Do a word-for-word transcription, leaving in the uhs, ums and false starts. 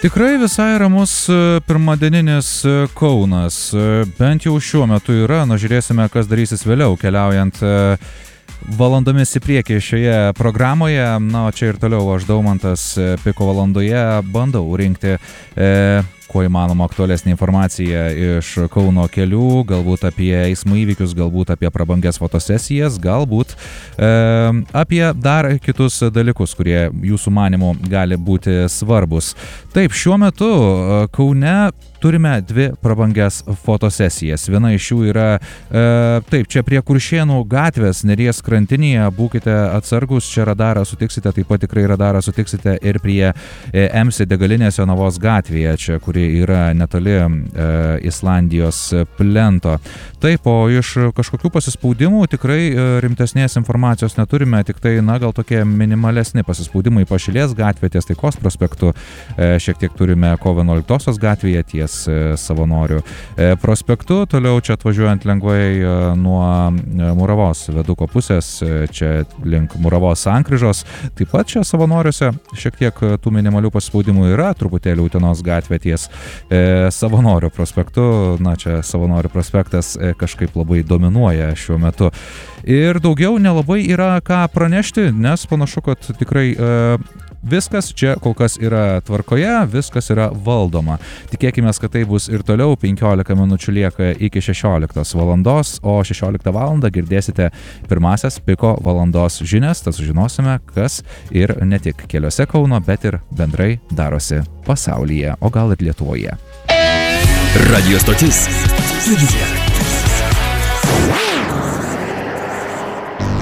Tikrai visai ramus pirmadieninis Kaunas, bent jau šiuo metu yra, nu žiūrėsime, kas darysis vėliau, keliaujant valandomis į priekį šioje programoje. Na, o čia ir toliau aš, Daumantas, Piko valandoje bandau rinkti e, kuo įmanoma aktualesnė informacija iš Kauno kelių, galbūt apie eismo įvykius, galbūt apie prabangias fotosesijas, galbūt e, apie dar kitus dalykus, kurie jūsų manimų gali būti svarbus. Taip, šiuo metu Kaune turime dvi prabangias fotosesijas. Viena iš jų yra, e, taip, čia prie Kuršėnų gatvės, Neries krantinėje, būkite atsargus, čia radarą sutiksite, taip pat tikrai radarą sutiksite ir prie e, M C degalinės Jonavos gatvėje, čia, kuri yra netoli e, Islandijos plento. Taip, o iš kažkokių pasispaudimų tikrai e, rimtesnės informacijos neturime, tik tai, na, gal tokie minimalesni pasispaudimai Pašilės gatvė ties Taikos prospektu, e, šiek tiek turime kovo vienuoliktosios gatvėje ties Savanorių prospektu, toliau čia atvažiuojant lengvai nuo Muravos viaduko pusės, čia link Muravos sankryžos, taip pat čia Savanoriuose šiek tiek tų minimalių pasispaudimų yra, truputėlį Utenos gatvė ties e, Savanorių prospektu, na čia Savanorių prospektas e, kažkaip labai dominuoja šiuo metu. Ir daugiau nelabai yra ką pranešti, nes panašu, kad tikrai e, viskas čia kol kas yra tvarkoje, viskas yra valdoma. Tikėkime, kad tai bus ir toliau. penkiolika minučių lieka iki šešioliktos valandos, o šešioliktą valandą girdėsite pirmasias Piko valandos žinias, tad sužinosime, kas ir ne tik keliuose Kauno, bet ir bendrai darosi pasaulyje, o gal ir Lietuvoje. Radio stotis. Studija.